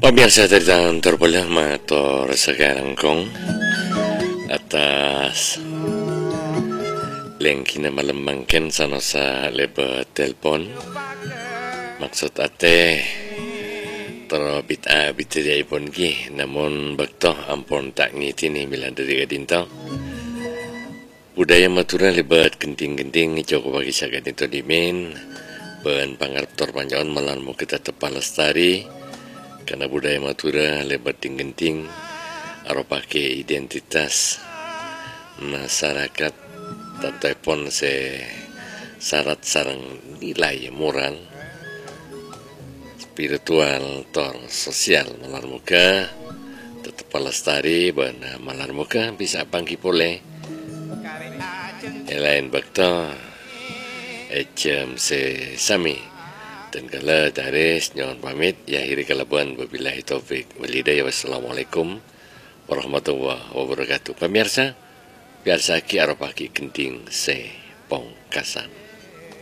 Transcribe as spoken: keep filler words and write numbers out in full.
Pemirsa dari tangan terbelah motor sekarang kong atas lengkina malam mangken sanosa leba telepon maksud ate terobit abit dari pun ki namun bakto ampun tak ngitini milan dari gadinto budaya matura lebat genting-genting joko bagi sagat itu dimin ben pangarep tor panjaon malanmu kita tepat lestari karena budaya matura lebat genting aro pakai identitas masyarakat tatepon se syarat sarang nilai moral spiritual tor sosial malar muka tetap lestari bana malar muka bisa pangki pole lain bakto ecem se sami dan kala daris nyon pamit ya akhiri kalabuan wabillahi taufik walhidayah wassalamualaikum warahmatullahi wabarakatuh. Pemirsa biasa ki aropaki genting se pongkasan.